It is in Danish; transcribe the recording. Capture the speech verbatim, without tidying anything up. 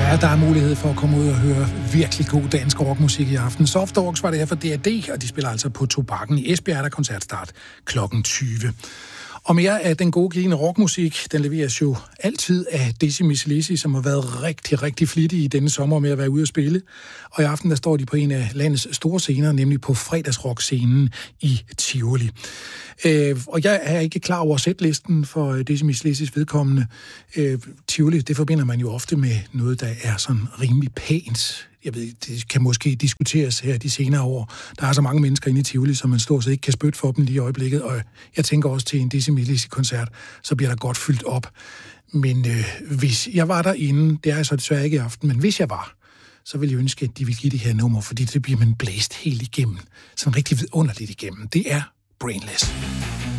Ja, der er mulighed for at komme ud og høre virkelig god dansk rockmusik i aften. Soft Dogs var det her for D R D, og de spiller altså på Tobakken i Esbjerg, er der koncertstart klokken tyve. Og mere af den gode, glidende rockmusik, den leveres jo altid af Dizzy Mizz Lizzy, som har været rigtig, rigtig flittig i denne sommer med at være ude at spille. Og i aften der står de på en af landets store scener, nemlig på fredagsrock-scenen i Tivoli. Øh, og jeg er ikke klar over sætlisten for Dizzy Mizz Lizzys vedkommende. Øh, Tivoli, det forbinder man jo ofte med noget, der er sådan rimelig pænt. Jeg ved, det kan måske diskuteres her de senere år. Der er så mange mennesker inde i Tivoli, som man stort set ikke kan spytte for dem lige i øjeblikket. Og jeg tænker også til en Dizzy Mizz Lizzy-koncert, så bliver der godt fyldt op. Men øh, hvis jeg var derinde, det er jeg så desværre ikke i aften, men hvis jeg var, så ville jeg ønske, at de ville give det her nummer, fordi det bliver man blæst helt igennem. Sådan rigtig vidunderligt igennem. Det er Brainless.